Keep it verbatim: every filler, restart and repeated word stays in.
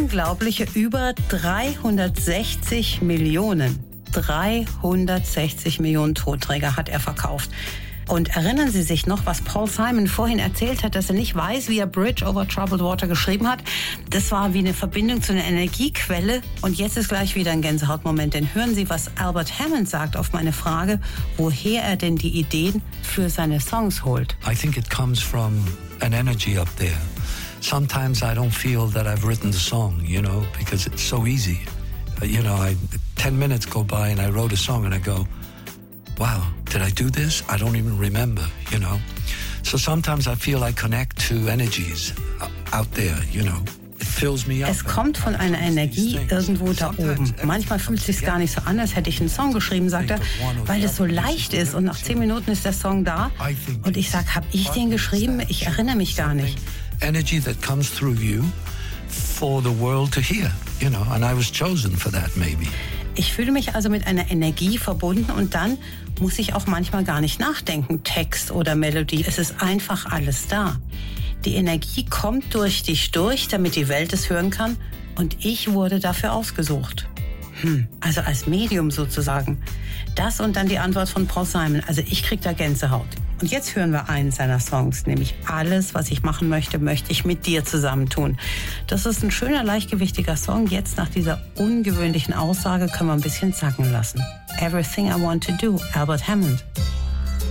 unglaubliche über dreihundertsechzig Millionen. dreihundertsechzig Millionen Tonträger hat er verkauft. Und erinnern Sie sich noch, was Paul Simon vorhin erzählt hat, dass er nicht weiß, wie er Bridge over Troubled Water geschrieben hat? Das war wie eine Verbindung zu einer Energiequelle. Und jetzt ist gleich wieder ein Gänsehautmoment. Denn hören Sie, was Albert Hammond sagt auf meine Frage, woher er denn die Ideen für seine Songs holt. I think it comes from an energy up there. Sometimes I don't feel that I've written the song, you know, because it's so easy. Uh, you know, I, ten minutes go by and I wrote a song and I go, wow, did I do this? I don't even remember, you know. So sometimes I feel I connect to energies out there, you know. It fills me up. Es kommt von einer Energie irgendwo da oben. Manchmal fühlt es sich gar nicht so an, als hätte ich einen Song geschrieben, sagt er, weil es so leicht ist und nach zehn Minuten ist der Song da. Und ich sage, habe ich den geschrieben? Ich erinnere mich gar nicht. Energy that comes through you for the world to hear, you know, and I was chosen for that maybe. Ich fühle mich also mit einer Energie verbunden und dann muss ich auch manchmal gar nicht nachdenken, Text oder Melodie. Es ist einfach alles da. Die Energie kommt durch dich durch, damit die Welt es hören kann und ich wurde dafür ausgesucht. Hm, also als Medium sozusagen. Das und dann die Antwort von Paul Simon. Also ich krieg da Gänsehaut. Und jetzt hören wir einen seiner Songs, nämlich Alles, was ich machen möchte, möchte ich mit dir zusammentun. Das ist ein schöner, leichtgewichtiger Song. Jetzt nach dieser ungewöhnlichen Aussage können wir ein bisschen sacken lassen. Everything I Want to Do, Albert Hammond.